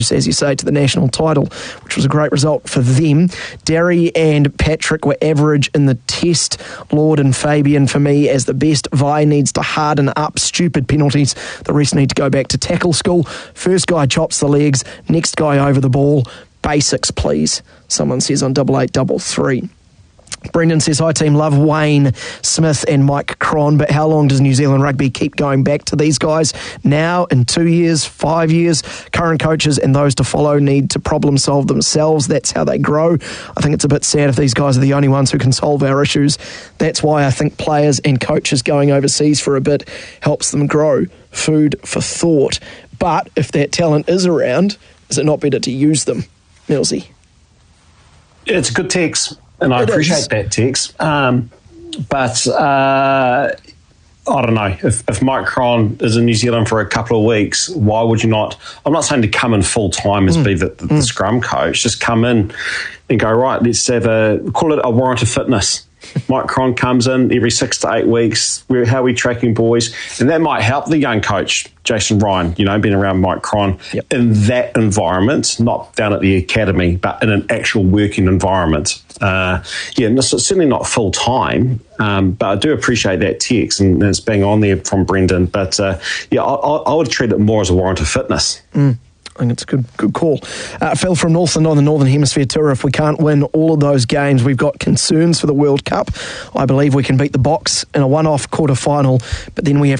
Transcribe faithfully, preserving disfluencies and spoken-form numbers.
as you say, to the national title, which was a great result for them. Derry and Patrick were average in the test. Lord and Fabian, for me, as the best. Vi needs to harden up stupid penalties. The rest need to go back to tackle school. First guy chops the legs, next guy over the ball. Basics, please. Someone says on double eight double three. Brendan says, hi team, love Wayne Smith and Mike Cron, but how long does New Zealand Rugby keep going back to these guys? Now, in two years, five years, current coaches and those to follow need to problem solve themselves. That's how they grow. I think it's a bit sad if these guys are the only ones who can solve our issues. That's why I think players and coaches going overseas for a bit helps them grow. Food for thought. But if that talent is around, is it not better to use them? Millsy. It's a good text. And I It appreciate is. that, Tex. Um, but uh, I don't know. If, if Mike Cron is in New Zealand for a couple of weeks, why would you not? I'm not saying to come in full time as mm. be the, the, the mm. scrum coach. Just come in and go, right, let's have a, call it a warrant of fitness. Mike Cron comes in every six to eight weeks. We're, how are we tracking boys? And that might help the young coach, Jason Ryan, you know, being around Mike Cron yep. in that environment, not down at the academy, but in an actual working environment. Uh, yeah, it's certainly not full time, um, but I do appreciate that text and it's being on there from Brendan. But uh, yeah, I, I would treat it more as a warrant of fitness. Mm. I think it's a good good call. Uh, Phil from Northland on the Northern Hemisphere Tour. If we can't win all of those games, we've got concerns for the World Cup. I believe we can beat the Box in a one-off quarter-final, but then we have